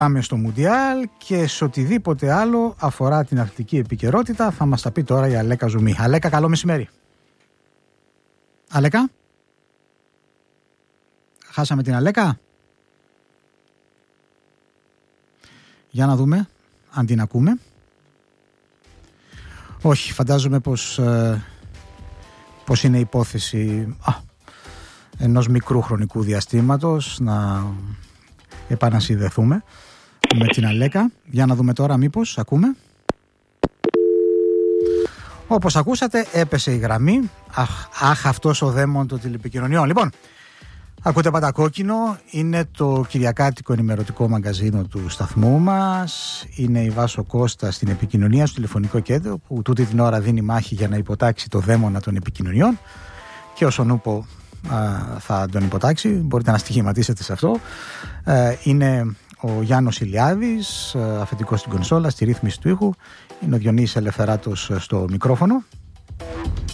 Πάμε στο Μουντιάλ και σε οτιδήποτε άλλο αφορά την αθλητική επικαιρότητα θα μας τα πει τώρα η Αλέκα Ζουμί. Αλέκα, καλό μεσημέρι. Αλέκα. Χάσαμε την Αλέκα. Για να δούμε αν την ακούμε. Όχι, φαντάζομαι πως είναι υπόθεση ενός μικρού χρονικού διαστήματος να επανασυνδεθούμε με την Αλέκα. Για να δούμε τώρα μήπως ακούμε. Όπως ακούσατε έπεσε η γραμμή. Αχ, αυτός ο δαίμον των τηλεπικοινωνιών. Λοιπόν, ακούτε Πατακόκκινο, είναι το κυριακάτικο ενημερωτικό μαγκαζίνο του σταθμού μας. Είναι η Βάσο Κώστα στην επικοινωνία, στο τηλεφωνικό κέντρο, που τούτη την ώρα δίνει μάχη για να υποτάξει το δαίμονα των επικοινωνιών. Και όσον ούπο θα τον υποτάξει, μπορείτε να στοιχηματίσετε σε αυτό. Είναι ο Γιάννος Ηλιάδης, αφεντικός στην κονσόλα, στη ρύθμιση του ήχου. Είναι ο Διονύσης Ελευθεράτος στο μικρόφωνο.